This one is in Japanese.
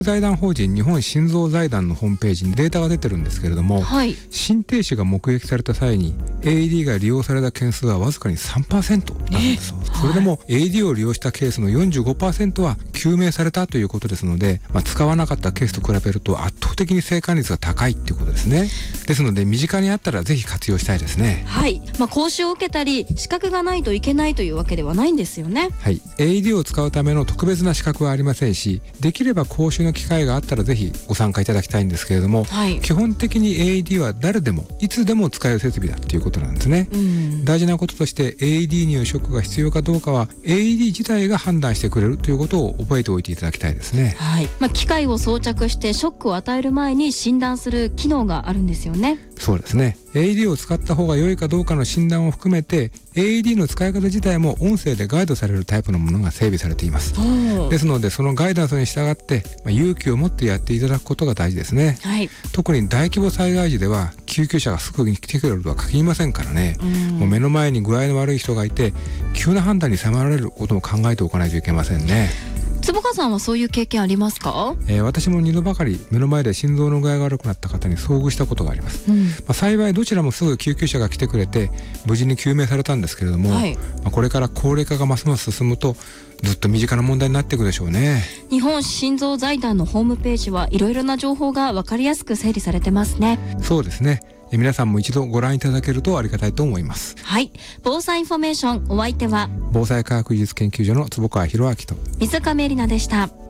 財団法人日本心臓財団のホームページにデータが出てるんですけれども、 はい、 心停止が目撃された際に AED が利用された件数はわずかに 3% なんです。それでも AED を利用したケースの 45% は救命されたということですので、使わなかったケースと比べると圧倒的に生還率が高いっていうことですね。ですので身近にあったらぜひ活用したいですね。 はい、講習を受けたり資格がないといけないというわけではないんですよね。 はい、AED を使うための特別な資格はありませんし、できれば講習の機会があったらぜひご参加いただきたいんですけれども、 はい、 基本的に AED は誰でもいつでも使える設備だっていうことなんですね。大事なこととして AED によるショックが必要かどうかは AED 自体が判断してくれるということを覚えておいていただきたいですね。 はい、機械を装着してショックを与える前に診断する機能があるんですよね。 そうですね。AED を使った方が良いかどうかの診断を含めて AED の使い方自体も音声でガイドされるタイプのものが整備されています。ですのでそのガイダンスに従って勇気を持ってやっていただくことが大事ですね。 はい、 特に大規模災害時では救急車がすぐに来てくれるとは限りませんからね。もう目の前に具合の悪い人がいて急な判断に迫られることも考えておかないといけませんね。 坪川さんはそういう経験ありますか？ 私も2度ばかり目の前で心臓の具合が悪くなった方に遭遇したことがあります。幸いどちらもすぐ救急車が来てくれて無事に救命されたんですけれども、はい、これから高齢化がますます進むとずっと身近な問題になっていくでしょうね。 日本心臓財団のホームページはいろいろな情報が分かりやすく整理されてますね。 そうですね。皆さんも一度ご覧いただけるとありがたいと思います。 はい、防災インフォメーション、お相手は防災科学技術研究所の坪川博明と水上里奈でした。